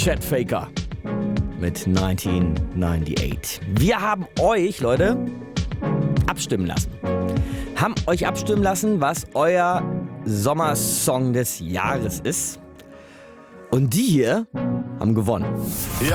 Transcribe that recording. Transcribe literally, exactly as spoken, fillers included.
Chet Faker mit neunzehnhundertachtundneunzig. Wir haben euch, Leute, abstimmen lassen. Haben euch abstimmen lassen, was euer Sommersong des Jahres ist. Und die hier haben gewonnen.